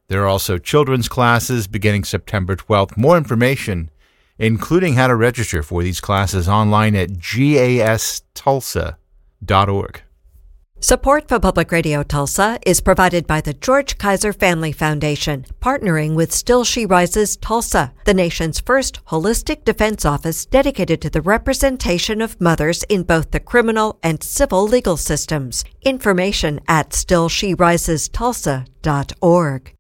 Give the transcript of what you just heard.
There are also children's classes beginning September 12th. More information, including how to register for these classes, online at gastulsa.org. Support for Public Radio Tulsa is provided by the George Kaiser Family Foundation, partnering with Still She Rises Tulsa, the nation's first holistic defense office dedicated to the representation of mothers in both the criminal and civil legal systems. Information at stillsherisestulsa.org.